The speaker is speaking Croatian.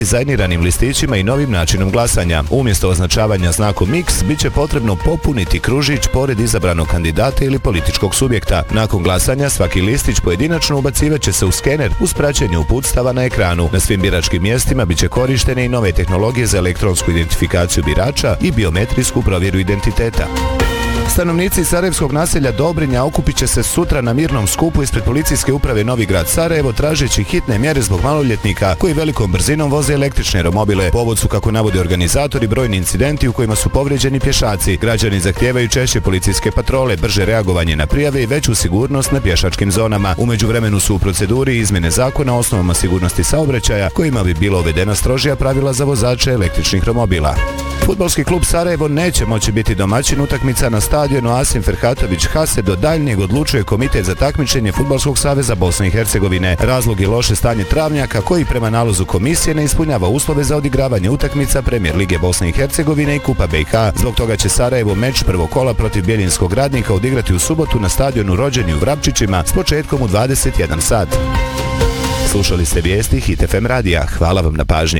dizajniranim listićima i novim načinom glasanja. Umjesto označavanja znakom X, bit će potrebno popuniti kružić pored izabranog kandidata ili političkog subjekta. Nakon glasanja, svaki listić pojedinačno ubacivat će se u skener uz praćenje uputstava na ekranu. Na svim biračkim mjestima bit će korištene i nove tehnologije za elektronsku identifikaciju birača i biometrijsku provjeru identiteta. Stanovnici sarajevskog naselja Dobrinja okupit će se sutra na mirnom skupu ispred policijske uprave Novi Grad Sarajevo tražeći hitne mjere zbog maloljetnika koji velikom brzinom voze električne romobile. Povod su, kako navode organizatori, brojni incidenti u kojima su povrijeđeni pješaci. Građani zahtijevaju češće policijske patrole, brže reagovanje na prijave i veću sigurnost na pješačkim zonama. U međuvremenu su u proceduri izmjene zakona o osnovama sigurnosti saobraćaja kojima bi bilo uvedena strožija pravila za vozače električnih romobila. Fudbalski klub Sarajevo neće moći biti domaćin utakmica na stadionu Asim Ferhatović Hase, do daljnjeg odlučuje Komitet za takmičenje Fudbalskog saveza Bosne i Hercegovine. Razlog je loše stanje travnjaka koji prema nalozu komisije ne ispunjava uslove za odigravanje utakmica Premijer Lige Bosne i Hercegovine i Kupa BiH. Zbog toga će Sarajevo meč prvog kola protiv Bjeljinskog Radnika odigrati u subotu na stadionu Rođeni u Vrapčićima s početkom u 21 sat. Slušali ste vijesti Hit FM radija. Hvala vam na pažnji.